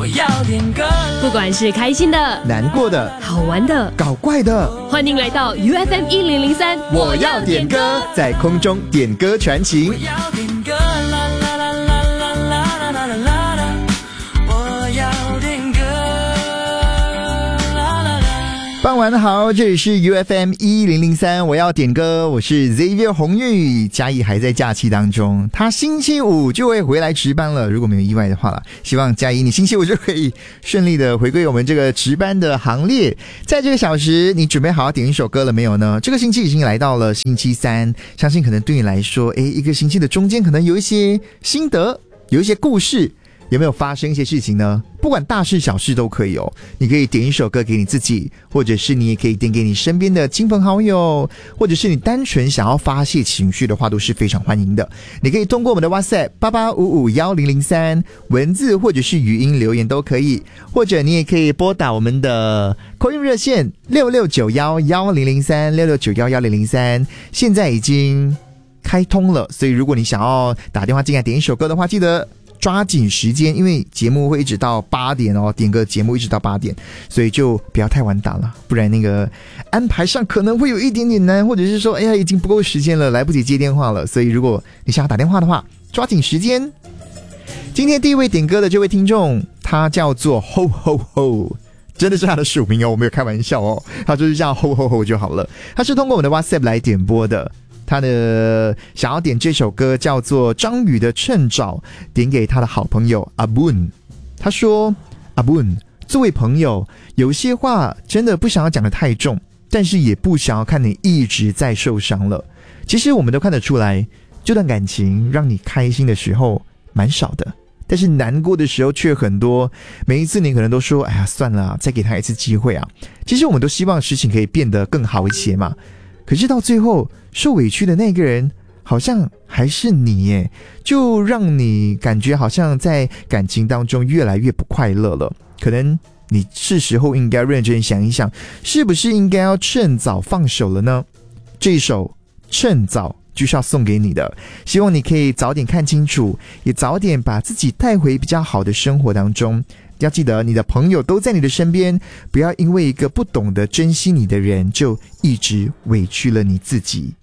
要点歌， 不管是开心的、 难过的、 好玩的、 搞怪的， 欢迎来到 UFM1003， 我要点歌，在空中点歌传情。 我要点歌，啦啦啦啦啦啦啦啦啦啦，我要点歌，啦啦啦。 傍晚好，这里是 UFM1003，我要点歌，我是 Xavier 洪玉。嘉义还在假期当中，他星期五就会回来值班了，如果没有意外的话啦，希望嘉义你星期五就可以顺利的回归我们这个值班的行列。在这个小时，你准备好点一首歌了没有呢？这个星期已经来到了星期三，相信可能对你来说，一个星期的中间可能有一些心得，有一些故事。有没有发生一些事情呢？不管大事小事都可以哦。你可以点一首歌给你自己，或者是你也可以点给你身边的亲朋好友，或者是你单纯想要发泄情绪的话，都是非常欢迎的。你可以通过我们的 WhatsApp 88551003文字或者是语音留言都可以，或者你也可以拨打我们的 call in 热线66911003 现在已经开通了，所以如果你想要打电话进来点一首歌的话，记得抓紧时间，因为节目会一直到8点哦，点歌节目一直到8点，所以就不要太晚打了，不然那个安排上可能会有一点点难，或者是说已经不够时间了，来不及接电话了，所以如果你想要打电话的话，抓紧时间。今天第一位点歌的这位听众，他叫做 Ho Ho Ho， 真的是他的署名哦，我没有开玩笑哦，他就是叫 Ho Ho Ho 就好了。他是通过我们的 WhatsApp 来点播的，他的想要点这首歌叫做张宇的趁早，点给他的好朋友阿 Boon。 他说阿 Boon， 作为朋友，有些话真的不想要讲得太重，但是也不想要看你一直在受伤了。其实我们都看得出来，这段感情让你开心的时候蛮少的，但是难过的时候却很多。每一次你可能都说哎呀算了，再给他一次机会啊。其实我们都希望事情可以变得更好一些嘛，可是到最后受委屈的那个人好像还是你耶，就让你感觉好像在感情当中越来越不快乐了。可能你是时候应该认真想一想，是不是应该要趁早放手了呢？这一首趁早就是要送给你的，希望你可以早点看清楚，也早点把自己带回比较好的生活当中。要记得你的朋友都在你的身边，不要因为一个不懂得珍惜你的人就一直委屈了你自己。